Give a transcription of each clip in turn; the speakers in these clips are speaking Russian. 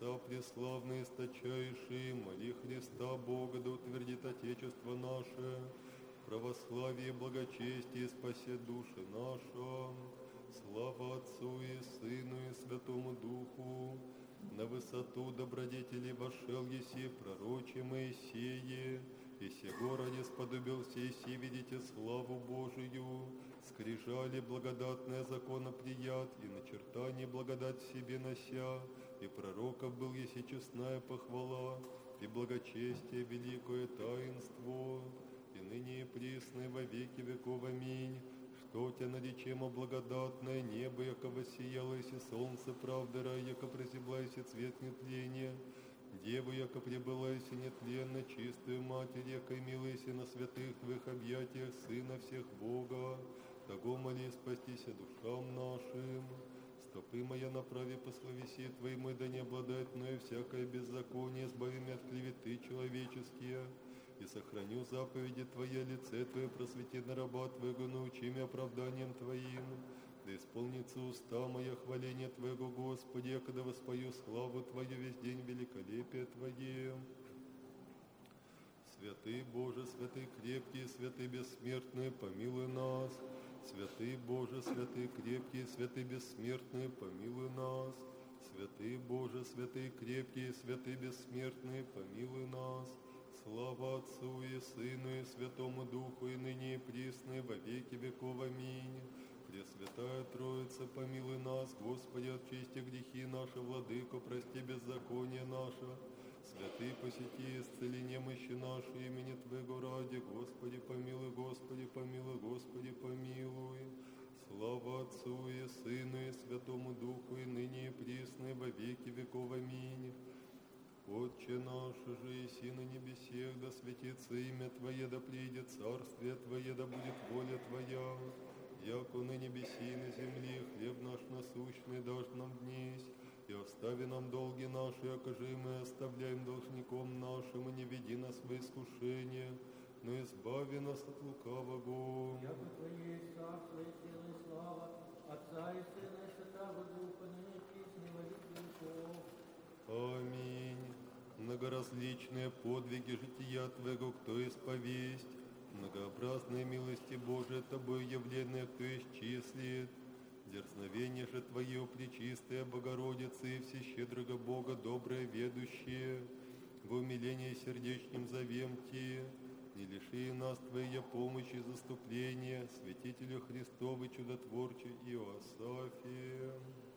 чудеса преславные источайшие, моли Христа Бога, да утвердит Отечество наше, православие, благочестие, спасет души наша. Слава Отцу и Сыну и Святому Духу, на высоту добродетели вошел еси пророче Моисее, и сего ради сподобился еси видите славу Божию, скрижали благодатное законоприят, и начертание благодать в себе нося, и пророков был еси честная похвала, и благочестие великое таинство, и ныне и присно, и во веки веков. Аминь. Что тебя наречемо благодатное небо, яко воссияло, и солнце правды рай, яко прозяблайся цвет нетления, Деву, яко пребылайся нетленно, чистую Матерь, яко милайся на святых твоих объятиях, Сына всех Бога, того моли спастися душам нашим. Стопы моя направи по словеси Твоему, да не обладает мною всякое беззаконие, избави меня от клеветы человеческие, и сохраню заповеди Твоя, лице Твое просвети на раба Твоего, научи меня оправданием Твоим, да исполнится уста моя хваление Твоего, Господи, когда воспою славу Твою весь день, великолепие Твое. Святый Боже, святый крепкий, святый бессмертный, помилуй нас. Святый Боже, святый крепкий, святый бессмертный, помилуй нас. Святый Боже, святый крепкий, святый бессмертный, помилуй нас. Слава Отцу и Сыну и Святому Духу, и ныне и присно, и во веки веков. Аминь. Пресвятая Троица, помилуй нас, Господи, очисти грехи наши, Владыко, прости беззаконие наше. Святый, посети, исцели немощи наши имени Твоего ради. Господи, помилуй, Господи, помилуй, Господи, помилуй. Слава Отцу и Сыну и Святому Духу, и ныне и присно, и во веки веков. Аминь. Отче наш, же еси на небесех, да светится имя Твое, да придет царствие Твое, да будет воля Твоя, яко на небеси и на земле. Хлеб наш насущный дашь нам днесь, и остави нам долги наши, якоже и мы оставляем должником нашим, и не веди нас во искушение, но избави нас от лукавого. Яко Твое есть царство и сила и слава, Отца и Сына и Святого Духа, ныне и присно, и во веки веков. Аминь. Многоразличные подвиги жития Твоего, кто исповесть, многообразные милости Божие Тобой явленные, кто исчислит. Дерзновение же Твое, Пречистая Богородица, и всещедрого Бога, доброе ведущее, в умилении сердечным зовем Те, не лиши нас Твоей помощи и заступления, святителю Христовы, чудотворче Иоасафе.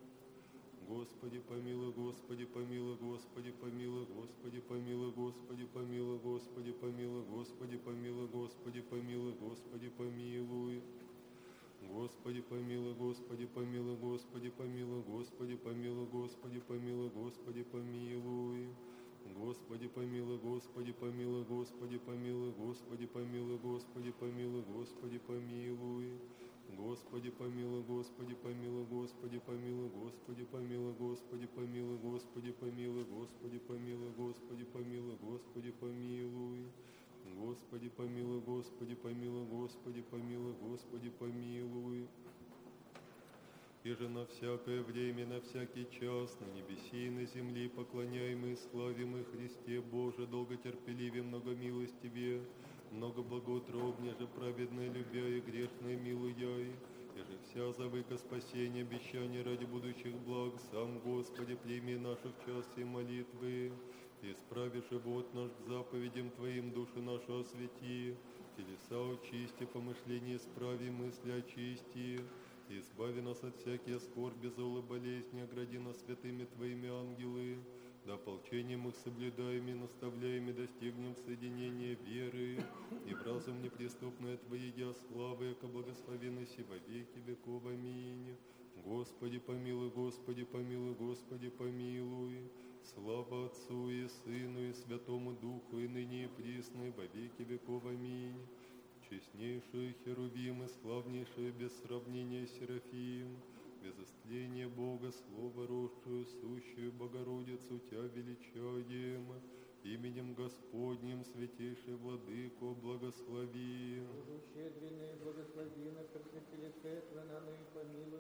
Господи, помилуй, Господи, помилуй, Господи, помилуй, Господи, помилуй, Господи, помилуй, Господи, помилуй, Господи, помилуй, Господи, помилуй, Господи, помилуй. Господи, помилуй, Господи, помилуй, Господи, помилуй, Господи, помилуй, Господи, помилуй, Господи, помилуй. Господи, помилуй, Господи, помилуй, Господи, помилуй, Господи, помилуй, Господи, помилуй, Господи, помилуй. Господи, помилуй, Господи, помилуй, Господи, помилуй, Господи, помилуй, Господи, помилуй, Господи, помилуй, Господи, помилуй, Господи, помилуй, Господи, помилуй. Господи, помилуй, Господи, помилуй, Господи, помилуй, Господи, помилуй. И же на всякое время, на всякий час, на небеси и на земле поклоняемый, славимый Христе Боже, долготерпеливе, многомилостивее, много благоутробнее же праведное любя и грешное милуя, и же вся завыка спасения, обещания ради будущих благ, сам Господи, прими наших час и молитвы, исправи живот наш к заповедям Твоим, душу нашу освети, телеса очисти, помышления исправи, мысли очисти, избави нас от всякие скорби, зло, болезни, огради нас святыми Твоими ангелы, да ополчением их соблюдаем и наставляем и достигнем соединения веры, и в разум неприступное Твоя слава, яко благословенный си во веки веков. Аминь. Господи, помилуй, Господи, помилуй, Господи, помилуй. Слава Отцу и Сыну и Святому Духу, и ныне и присно, и во веки веков. Аминь. Честнейшие херувимы, славнейшие без сравнения Серафим, без истления Бога, Слово росшую, сущую Богородицу Тя величаем, именем Господним, святейший Владыко, благослови. Боже, щедренный, благослови на просвети лице Твое, на и помилуй.